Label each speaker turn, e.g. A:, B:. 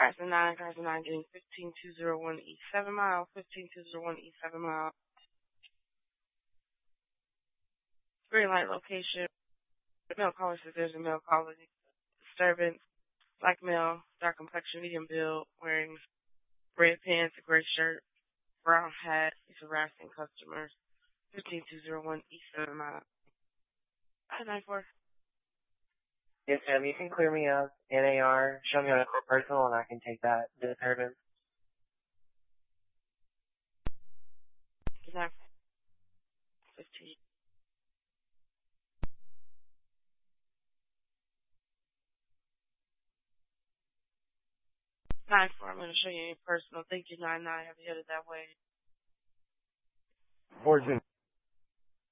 A: Carson 9 getting 15201 East 7 Mile, 15201 East 7 Mile. Green light location. Male caller says there's a male caller disturbance. Black male, dark complexion, medium build, wearing red pants, a gray shirt, brown hat. He's harassing customers. 15201 East 7 Mile. 9-4.
B: Yes, ma'am. You can clear me up. NAR. Show me on a court personal, and I can take that disturbance.
A: Good night. 15. 9-4. I'm going to show you a personal. Thank you, 9-9. Have you headed that way?
C: Origin.